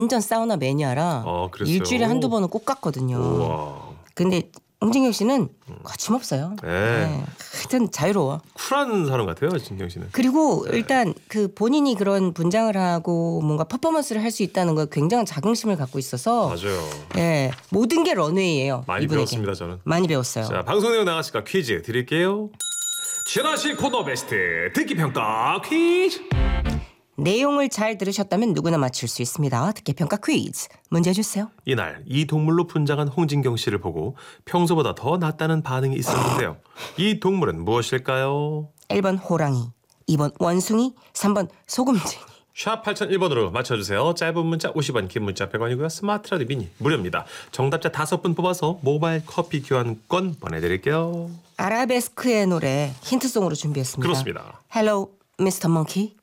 완전 사우나 매니아라 그랬어요? 일주일에 한두 번은 꼭 갔거든요. 우와. 근데 홍진경 씨는 거침없어요. 네. 하여튼 자유로워. 쿨한 사람 같아요, 진경 씨는. 그리고 일단 그 본인이 그런 분장을 하고 뭔가 퍼포먼스를 할 수 있다는 거 굉장한 자긍심을 갖고 있어서 맞아요. 예, 모든 게 런웨이예요. 많이 이분에게. 배웠습니다, 저는. 많이 배웠어요. 자, 방송 내용 나가실까 퀴즈 드릴게요. 지라시 코너 베스트 듣기 평가 퀴즈. 내용을 잘 들으셨다면 누구나 맞출 수 있습니다. 듣기평가 퀴즈. 문제 주세요. 이날 이 동물로 분장한 홍진경 씨를 보고 평소보다 더 낫다는 반응이 있었는데요. 이 동물은 무엇일까요? 1번 호랑이, 2번 원숭이, 3번 소금쟁이. 샵 8001번으로 맞춰주세요. 짧은 문자 50원, 긴 문자 100원이고요. 스마트 라디오 미니 무료입니다. 정답자 5분 뽑아서 모바일 커피 교환권 보내드릴게요. 아라베스크의 노래 힌트송으로 준비했습니다. 그렇습니다. Hello, Mr. Monkey.